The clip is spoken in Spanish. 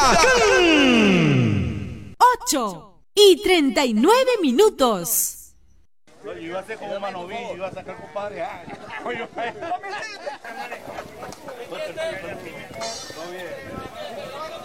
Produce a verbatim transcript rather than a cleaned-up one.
ocho y treinta y nueve minutos. Yo iba a hacer como Manoví, yo iba a sacar compadre. Ay, yo, todo bien.